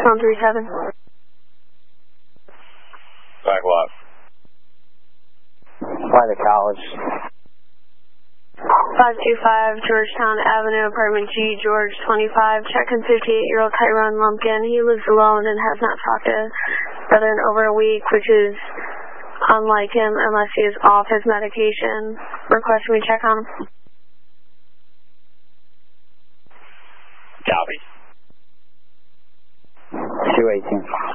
137. Back lot. By the college. 525 Georgetown Avenue, apartment G, George 25. Check-in 58-year-old Tyrone Lumpkin. He lives alone and has not talked to brother in over a week, which is unlike him unless he is off his medication. Requesting we check on him. Copy. 218.